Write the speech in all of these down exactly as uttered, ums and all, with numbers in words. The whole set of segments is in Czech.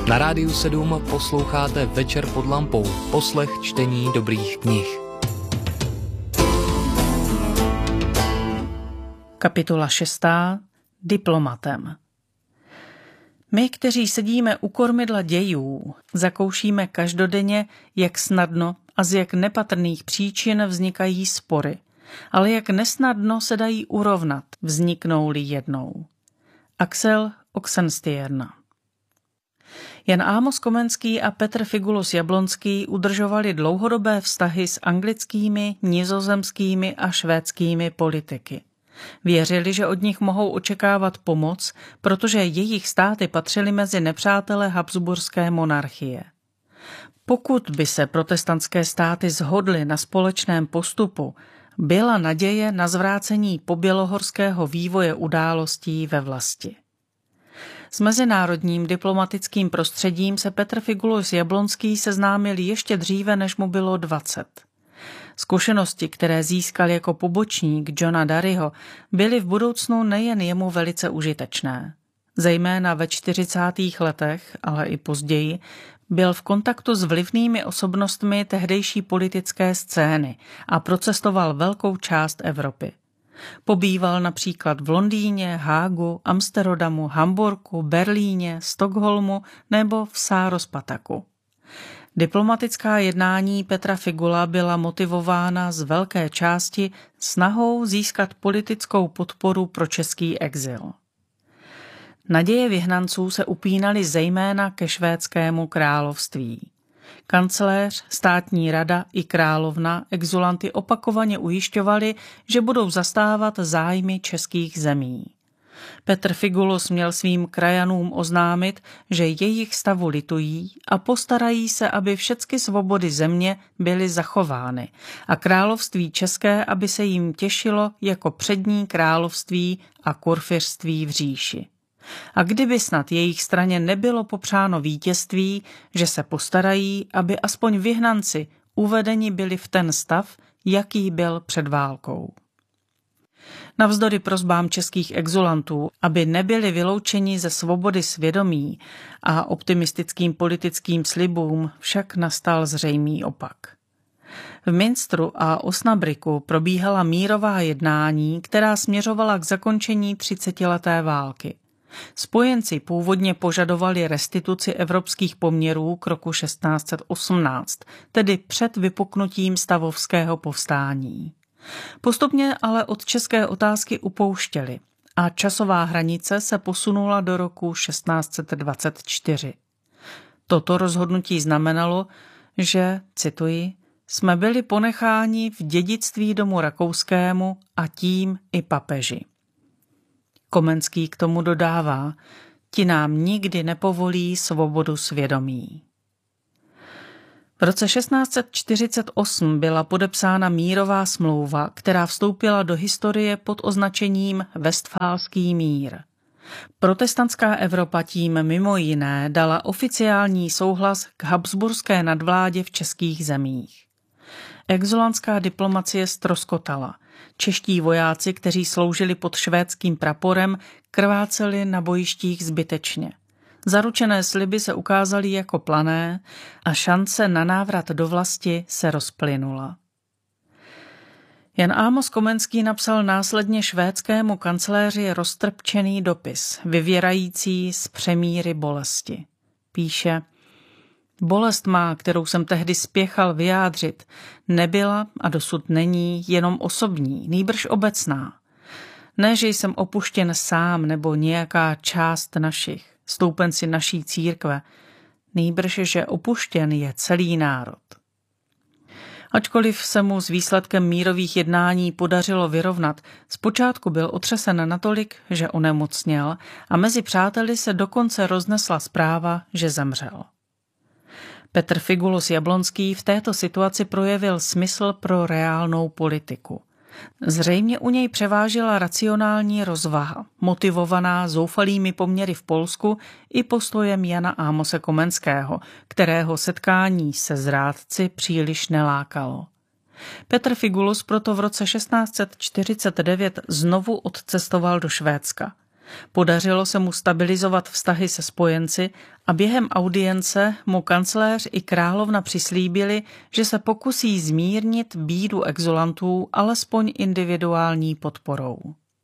Na Rádiu sedm posloucháte Večer pod lampou, poslech čtení dobrých knih. Kapitola šestá. Diplomatem. My, kteří sedíme u kormidla dějů, zakoušíme každodenně, jak snadno a z jak nepatrných příčin vznikají spory, ale jak nesnadno se dají urovnat, vzniknou-li jednou. Axel Oxenstierna. Jan Amos Komenský a Petr Figulus Jablonský udržovali dlouhodobé vztahy s anglickými, nizozemskými a švédskými politiky. Věřili, že od nich mohou očekávat pomoc, protože jejich státy patřily mezi nepřátele habsburské monarchie. Pokud by se protestantské státy shodly na společném postupu, byla naděje na zvrácení pobělohorského vývoje událostí ve vlasti. S mezinárodním diplomatickým prostředím se Petr Figulus Jablonský seznámil ještě dříve, než mu bylo dvacet. Zkušenosti, které získal jako pobočník Johna Daryho, byly v budoucnu nejen jemu velice užitečné. Zejména ve čtyřicátých letech, ale i později, byl v kontaktu s vlivnými osobnostmi tehdejší politické scény a procestoval velkou část Evropy. Pobýval například v Londýně, Hágu, Amsterdamu, Hamburku, Berlíně, Stockholmu nebo v Sárospataku. Diplomatická jednání Petra Figula byla motivována z velké části snahou získat politickou podporu pro český exil. Naděje vyhnanců se upínaly zejména ke švédskému království. Kancléř, státní rada i královna exilanty opakovaně ujišťovali, že budou zastávat zájmy českých zemí. Petr Figulus měl svým krajanům oznámit, že jejich stavu litují a postarají se, aby všechny svobody země byly zachovány a království české, aby se jim těšilo jako přední království a kurfiřství v říši. A kdyby snad jejich straně nebylo popřáno vítězství, že se postarají, aby aspoň vyhnanci uvedeni byli v ten stav, jaký byl před válkou. Navzdory prosbám českých exulantů, aby nebyli vyloučeni ze svobody svědomí a optimistickým politickým slibům, však nastal zřejmý opak. V Münsteru a Osnabriku probíhala mírová jednání, která směřovala k zakončení třicetileté války. Spojenci původně požadovali restituci evropských poměrů k roku šestnáct set osmnáct, tedy před vypuknutím stavovského povstání. Postupně ale od české otázky upouštěli a časová hranice se posunula do roku šestnáct set dvacet čtyři. Toto rozhodnutí znamenalo, že, cituji, jsme byli ponecháni v dědictví domu rakouskému a tím i papeži. Komenský k tomu dodává, ti nám nikdy nepovolí svobodu svědomí. V roce šestnáct set čtyřicet osm byla podepsána mírová smlouva, která vstoupila do historie pod označením Vestfálský mír. Protestantská Evropa tím mimo jiné dala oficiální souhlas k habsburské nadvládě v českých zemích. Exilantská diplomacie ztroskotala. Čeští vojáci, kteří sloužili pod švédským praporem, krváceli na bojištích zbytečně. Zaručené sliby se ukázaly jako plané a šance na návrat do vlasti se rozplynula. Jan Amos Komenský napsal následně švédskému kancléři roztrpčený dopis, vyvěrající z přemíry bolesti. Píše: Bolest má, kterou jsem tehdy spěchal vyjádřit, nebyla a dosud není jenom osobní, nýbrž obecná. Ne, že jsem opuštěn sám nebo nějaká část našich, stoupenci naší církve, nýbrž, že opuštěn je celý národ. Ačkoliv se mu s výsledkem mírových jednání podařilo vyrovnat, zpočátku byl otřesen natolik, že onemocněl a mezi přáteli se dokonce roznesla zpráva, že zemřel. Petr Figulus Jablonský v této situaci projevil smysl pro reálnou politiku. Zřejmě u něj převážila racionální rozvaha, motivovaná zoufalými poměry v Polsku i postojem Jana Amose Komenského, kterého setkání se zrádci příliš nelákalo. Petr Figulus proto v roce šestnáct set čtyřicet devět znovu odcestoval do Švédska. Podařilo se mu stabilizovat vztahy se spojenci a během audience mu kancléř i královna přislíbili, že se pokusí zmírnit bídu exulantů alespoň individuální podporou.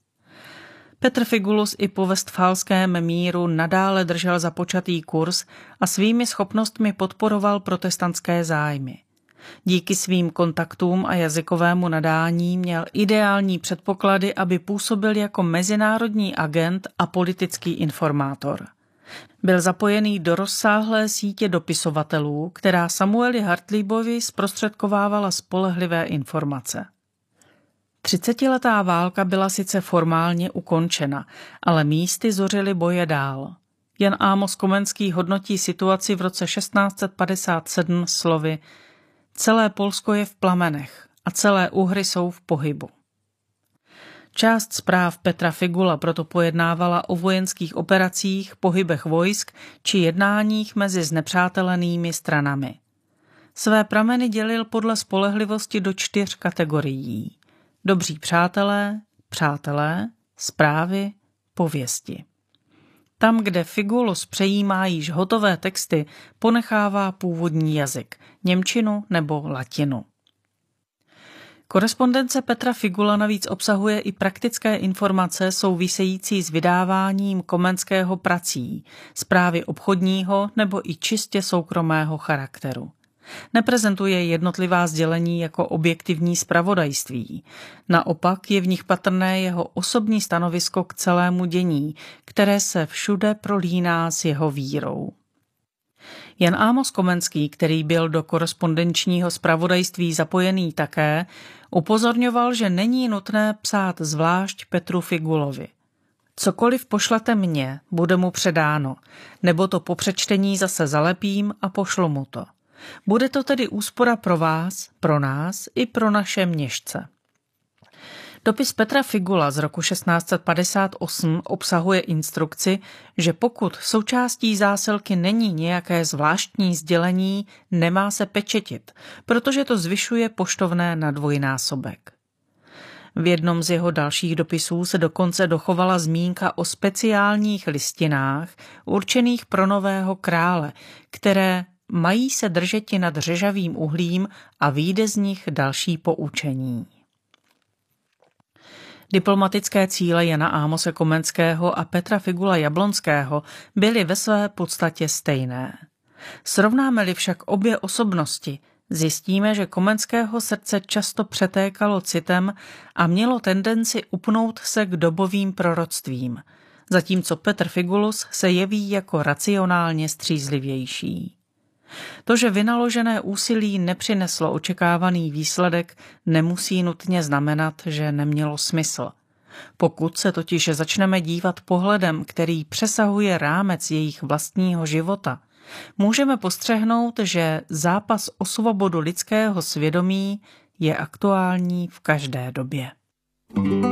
Petr Figulus i po Vestfálském míru nadále držel započatý kurz a svými schopnostmi podporoval protestantské zájmy. Díky svým kontaktům a jazykovému nadání měl ideální předpoklady, aby působil jako mezinárodní agent a politický informátor. Byl zapojený do rozsáhlé sítě dopisovatelů, která Samueli Hartliebovi zprostředkovávala spolehlivé informace. Třicetiletá válka byla sice formálně ukončena, ale místy zořily boje dál. Jan Amos Komenský hodnotí situaci v roce šestnáct set padesát sedm slovy: celé Polsko je v plamenech a celé Uhry jsou v pohybu. Část zpráv Petra Figula proto pojednávala o vojenských operacích, pohybech vojsk či jednáních mezi znepřátelenými stranami. Své prameny dělil podle spolehlivosti do čtyř kategorií: dobří přátelé, přátelé, zprávy, pověsti. Tam, kde Figulus přejímá již hotové texty, ponechává původní jazyk, němčinu nebo latinu. Korespondence Petra Figula navíc obsahuje i praktické informace související s vydáváním Komenského prací, zprávy obchodního nebo i čistě soukromého charakteru. Neprezentuje jednotlivá sdělení jako objektivní zpravodajství. Naopak je v nich patrné jeho osobní stanovisko k celému dění, které se všude prolíná s jeho vírou. Jan Amos Komenský, který byl do korespondenčního zpravodajství zapojený také, upozorňoval, že není nutné psát zvlášť Petru Figulovi. Cokoliv pošlete mně, bude mu předáno, nebo to po přečtení zase zalepím a pošlu mu to. Bude to tedy úspora pro vás, pro nás i pro naše měšce. Dopis Petra Figula z roku šestnáct set padesát osm obsahuje instrukci, že pokud součástí zásilky není nějaké zvláštní sdělení, nemá se pečetit, protože to zvyšuje poštovné na dvojnásobek. V jednom z jeho dalších dopisů se dokonce dochovala zmínka o speciálních listinách určených pro nového krále, které mají se držeti nad řežavým uhlím a vyjde z nich další poučení. Diplomatické cíle Jana Ámose Komenského a Petra Figula Jablonského byly ve své podstatě stejné. Srovnáme-li však obě osobnosti, zjistíme, že Komenského srdce často přetékalo citem a mělo tendenci upnout se k dobovým proroctvím, zatímco Petr Figulus se jeví jako racionálně střízlivější. To, že vynaložené úsilí nepřineslo očekávaný výsledek, nemusí nutně znamenat, že nemělo smysl. Pokud se totiž začneme dívat pohledem, který přesahuje rámec jejich vlastního života, můžeme postřehnout, že zápas o svobodu lidského svědomí je aktuální v každé době.